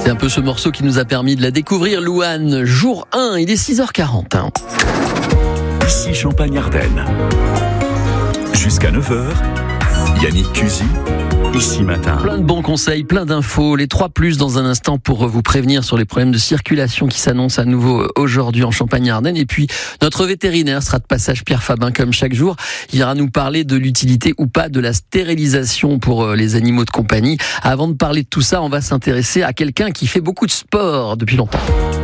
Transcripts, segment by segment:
C'est un peu ce morceau qui nous a permis de la découvrir. Louane, jour 1, il est 6h40. Ici Champagne-Ardenne. Jusqu'à 9h, Yannick Cusy, Ici Matin. Plein de bons conseils, plein d'infos. Les 3+ dans un instant pour vous prévenir sur les problèmes de circulation qui s'annoncent à nouveau aujourd'hui en Champagne-Ardenne. Et puis, notre vétérinaire sera de passage, Pierre Fabin, comme chaque jour. Il ira nous parler de l'utilité ou pas de la stérilisation pour les animaux de compagnie. Avant de parler de tout ça, on va s'intéresser à quelqu'un qui fait beaucoup de sport depuis longtemps.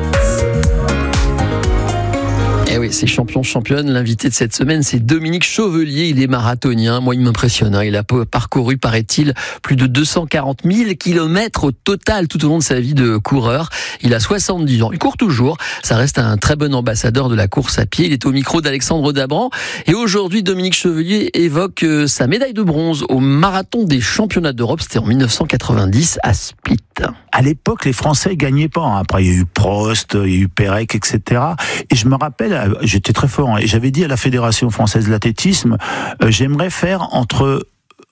Eh oui, c'est championne. L'invité de cette semaine, c'est Dominique Chauvelier. Il est marathonien. Moi, il m'impressionne. Il a parcouru, paraît-il, plus de 240 000 kilomètres au total tout au long de sa vie de coureur. Il a 70 ans. Il court toujours. Ça reste un très bon ambassadeur de la course à pied. Il est au micro d'Alexandre Dabran. Et aujourd'hui, Dominique Chauvelier évoque sa médaille de bronze au marathon des championnats d'Europe. C'était en 1990 à Split. À l'époque, les Français gagnaient pas. Après, il y a eu Prost, il y a eu Pérec, etc. Et je me rappelle, j'étais très fort, et j'avais dit à la Fédération française de l'athlétisme, j'aimerais faire entre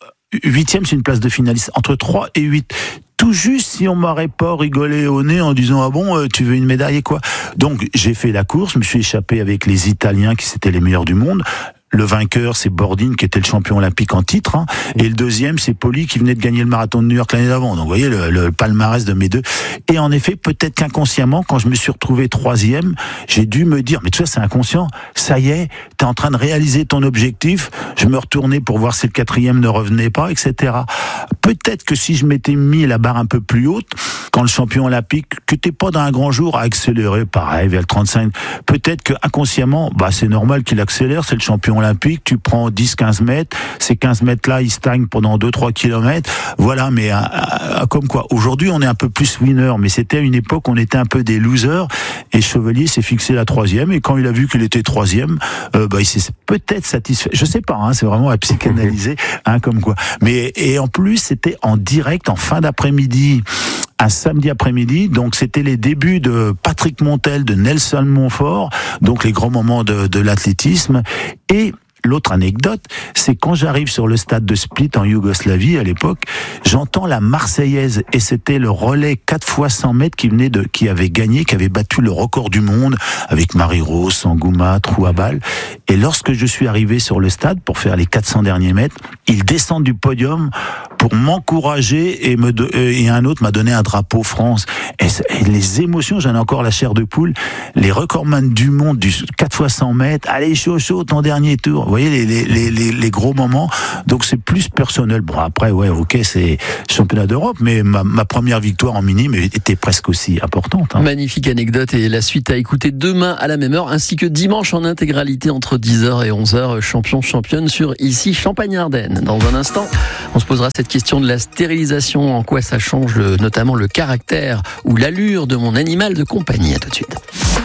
8e, c'est une place de finaliste, entre 3 et 8. Tout juste si on m'aurait pas rigolé au nez en disant ah bon tu veux une médaille et quoi. Donc j'ai fait la course, je me suis échappé avec les Italiens qui étaient les meilleurs du monde. Le vainqueur, c'est Bordin, qui était le champion olympique en titre, hein. Et le deuxième, c'est Poli, qui venait de gagner le marathon de New York l'année d'avant. Donc, vous voyez, le palmarès de mes deux. Et en effet, peut-être qu'inconsciemment, quand je me suis retrouvé 3e, j'ai dû me dire, mais tu vois, c'est inconscient. Ça y est, t'es en train de réaliser ton objectif. Je me retournais pour voir si le 4e ne revenait pas, etc. Peut-être que si je m'étais mis la barre un peu plus haute, quand le champion olympique, que t'es pas dans un grand jour, a accéléré, pareil, vers le 35, peut-être que inconsciemment, c'est normal qu'il accélère, c'est le champion olympique, tu prends 10-15 mètres, ces 15 mètres-là, ils stagnent pendant 2-3 kilomètres, voilà, mais comme quoi, aujourd'hui, on est un peu plus winner, mais c'était à une époque, on était un peu des losers, et Chauvelier s'est fixé la 3e, et quand il a vu qu'il était 3e, il s'est peut-être satisfait, je sais pas, c'est vraiment à psychanalyser, comme quoi, mais, et en plus, c'était en direct, en fin d'après-midi, un samedi après-midi, donc c'était les débuts de Patrick Montel, de Nelson Montfort, donc les grands moments de l'athlétisme. Et l'autre anecdote, c'est quand j'arrive sur le stade de Split en Yougoslavie à l'époque, j'entends la Marseillaise et c'était le relais 4x100 mètres qui avait gagné, qui avait battu le record du monde avec Marie-Rose, Sangouma, Trouabal. Et lorsque je suis arrivé sur le stade pour faire les 400 derniers mètres, ils descendent du podium pour m'encourager et un autre m'a donné un drapeau France. Et les émotions, j'en ai encore la chair de poule. Les recordman du monde du 4x100 mètres, allez chaud, ton dernier tour. Vous voyez les gros moments. Donc c'est plus personnel. Bon après, ouais, ok, c'est championnat d'Europe, mais ma première victoire en minime était presque aussi importante. Magnifique anecdote et la suite à écouter demain à la même heure, ainsi que dimanche en intégralité entre 10h et 11h. Championne sur Ici Champagne-Ardenne. Dans un instant, on se posera cette question de la stérilisation, en quoi ça change notamment le caractère ou l'allure de mon animal de compagnie. À tout de suite.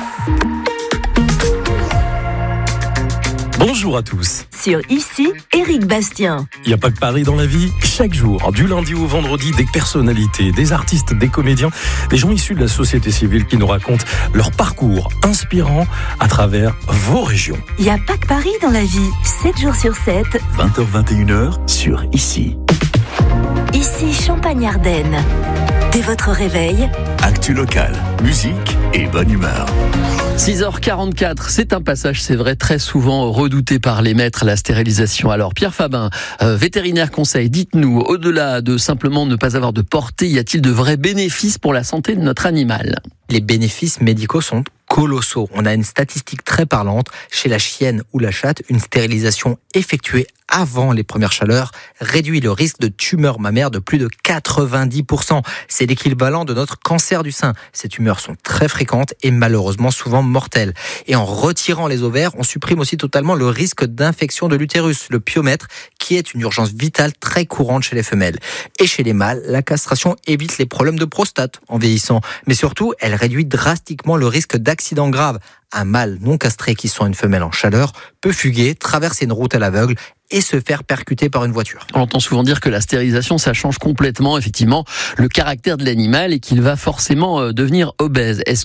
Bonjour à tous. Sur Ici, Éric Bastien. Il n'y a pas que Paris dans la vie. Chaque jour, du lundi au vendredi, des personnalités, des artistes, des comédiens, des gens issus de la société civile qui nous racontent leur parcours inspirant à travers vos régions. Il n'y a pas que Paris dans la vie. 7 jours sur 7. 20h-21h sur Ici. Ici Champagne-Ardenne. Dès votre réveil, Actu locale, musique et bonne humeur. 6h44, c'est un passage, c'est vrai, très souvent redouté par les maîtres, la stérilisation. Alors Pierre Fabin, vétérinaire conseil, dites-nous, au-delà de simplement ne pas avoir de portée, y a-t-il de vrais bénéfices pour la santé de notre animal ? Les bénéfices médicaux sont colossaux. On a une statistique très parlante. Chez la chienne ou la chatte, une stérilisation effectuée avant les premières chaleurs réduit le risque de tumeur mammaire de plus de 90%. C'est l'équivalent de notre cancer du sein. Ces tumeurs sont très fréquentes et malheureusement souvent mortelles. Et en retirant les ovaires, on supprime aussi totalement le risque d'infection de l'utérus, le pyomètre, qui est une urgence vitale très courante chez les femelles. Et chez les mâles, la castration évite les problèmes de prostate en vieillissant. Mais surtout, elle réduit drastiquement le risque d'accident grave. Un mâle non castré qui sent une femelle en chaleur peut fuguer, traverser une route à l'aveugle et se faire percuter par une voiture. On entend souvent dire que la stérilisation, ça change complètement, effectivement, le caractère de l'animal et qu'il va forcément devenir obèse. Est-ce que c'est vrai ?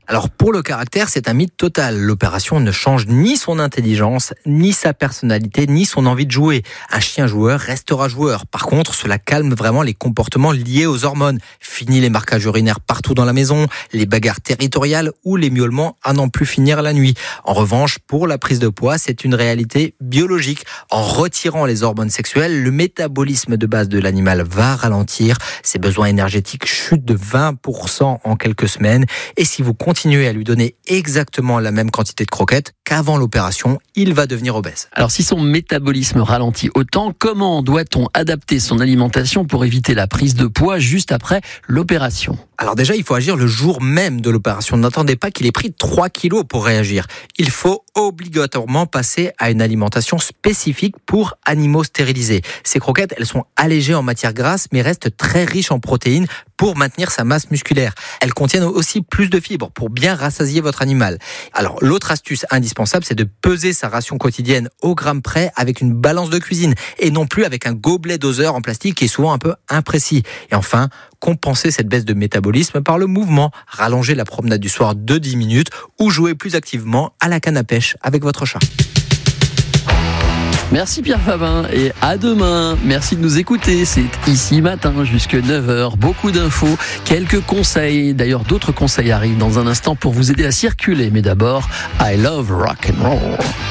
Alors pour le caractère, c'est un mythe total. L'opération ne change ni son intelligence, ni sa personnalité, ni son envie de jouer. Un chien joueur restera joueur. Par contre, cela calme vraiment les comportements liés aux hormones. Fini les marquages urinaires partout dans la maison, les bagarres territoriales ou les miaulements à n'en plus finir la nuit. En revanche, pour la prise de poids, c'est une réalité biologique. En retirant les hormones sexuelles, le métabolisme de base de l'animal va ralentir. Ses besoins énergétiques chutent de 20% en quelques semaines. Et si vous continuez à lui donner exactement la même quantité de croquettes qu'avant l'opération, il va devenir obèse. Alors si son métabolisme ralentit autant, comment doit-on adapter son alimentation pour éviter la prise de poids juste après l'opération ? Alors déjà, il faut agir le jour même de l'opération. N'attendez pas qu'il ait pris 3 kilos pour réagir. Il faut obligatoirement passer à une alimentation spécifique pour animaux stérilisés. Ces croquettes, elles sont allégées en matière grasse, mais restent très riches en protéines pour maintenir sa masse musculaire. Elles contiennent aussi plus de fibres pour bien rassasier votre animal. Alors, l'autre astuce indispensable, c'est de peser sa ration quotidienne au gramme près avec une balance de cuisine et non plus avec un gobelet doseur en plastique qui est souvent un peu imprécis. Et enfin, compenser cette baisse de métabolisme par le mouvement. Rallonger la promenade du soir de 10 minutes ou jouer plus activement à la canne à pêche avec votre chat. Merci Pierre Fabin et à demain. Merci de nous écouter. C'est Ici Matin jusque 9h. Beaucoup d'infos, quelques conseils. D'ailleurs, d'autres conseils arrivent dans un instant pour vous aider à circuler. Mais d'abord, I love rock and roll.